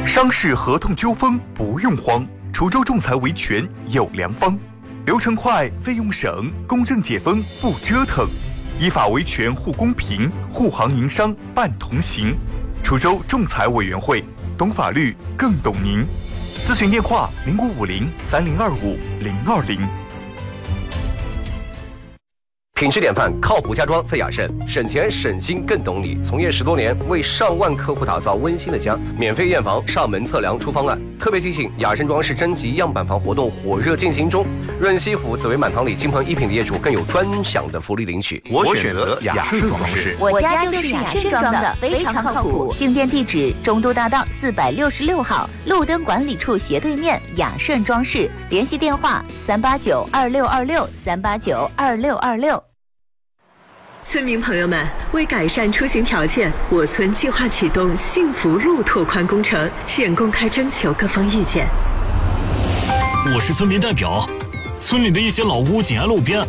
商事合同纠纷不用慌，滁州仲裁维权有良方，流程快，费用省，公正解纷不折腾，依法维权护公平，护行营商办同行。滁州仲裁委员会，懂法律更懂您。咨询电话：05503025-020。 品质典范，靠谱家装在雅盛，省钱省心更懂你。从业10多年，为上万客户打造温馨的家，免费验房、上门测量、出方案。特别提醒，雅盛装饰征集样板房活动火热进行中，润西府、紫薇满堂里金鹏一品的业主更有专享的福利领取。 我选择雅盛装饰， 我家就是雅盛装的，非常靠谱。进店地址：中都大道466号，路灯管理处斜对面，雅盛装饰。联系电话：3892626，3892626。 村民朋友们，为改善出行条件，我村计划启动幸福路拓宽工程，现公开征求各方意见。 我是村民代表，村里的一些老屋紧挨路边，